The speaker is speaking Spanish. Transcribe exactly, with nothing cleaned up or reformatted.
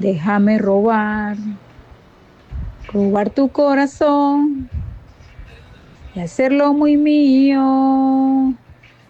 Déjame robar, robar tu corazón y hacerlo muy mío.